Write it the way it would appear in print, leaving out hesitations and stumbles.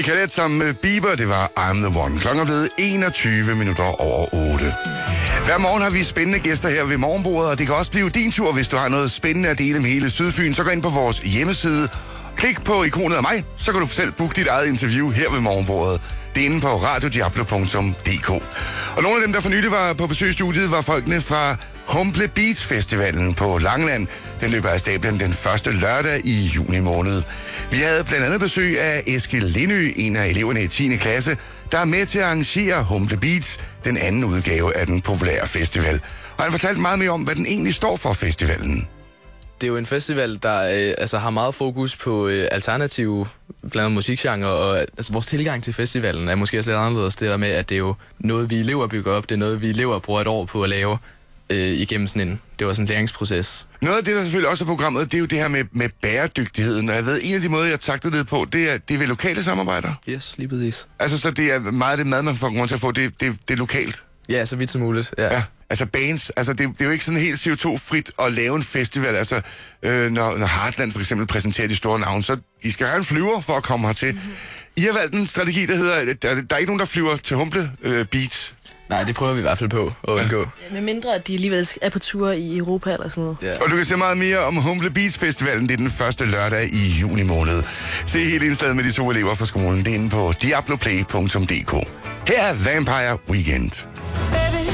Khaled som Bieber, det var I'm the One. Klokken er blevet 21 minutter over 8. Hver morgen har vi spændende gæster her ved morgenbordet, og det kan også blive din tur, hvis du har noget spændende at dele med hele Sydfyn. Så gå ind på vores hjemmeside, klik på ikonet af mig, så kan du selv booke dit eget interview her ved morgenbordet. Det er inde på radiodiablo.dk. Og nogle af dem, der for nylig var på besøg i studiet, var folkene fra Humble Beats Festivalen på Langeland. Den løber af stablen den første lørdag i juni måned. Vi havde blandt andet besøg af Eskil Lindø, en af eleverne i 10. klasse, der er med til at arrangere Humble Beats, den anden udgave af den populære festival. Og han fortalte meget mere om, hvad den egentlig står for, festivalen. Det er jo en festival, der har meget fokus på alternative blandt andet musikgenre, og vores tilgang til festivalen er måske også lidt anderledes. Det der med, at det er jo noget, vi elever bygger op, det er noget, vi elever bruger et år på at lave igennem sådan en læringsproces. Noget af det, der selvfølgelig også er programmet, det er jo det her med bæredygtigheden. Og jeg ved, en af de måder, jeg taktede lidt på, det er ved lokale samarbejder. Yes, lige præcis. Altså, så det er meget af det mad, man får grund til at få, det er lokalt. Ja, så vidt som muligt, ja. Altså bands, altså det er jo ikke sådan helt CO2-frit at lave en festival. Altså, når Heartland for eksempel præsenterer de store navne, så de skal have en flyver for at komme hertil. I har valgt en strategi, der hedder, der er ikke nogen, der flyver til Humble Beats. Nej, det prøver vi i hvert fald på at undgå. Ja, med mindre, at de alligevel er på tur i Europa eller sådan noget. Ja. Og du kan se meget mere om Humble Beats Festivalen. Det er den første lørdag i juni måned. Se hele indslaget med de 2 elever fra skolen. Det er inde på diabloplay.dk. Her er Vampire Weekend.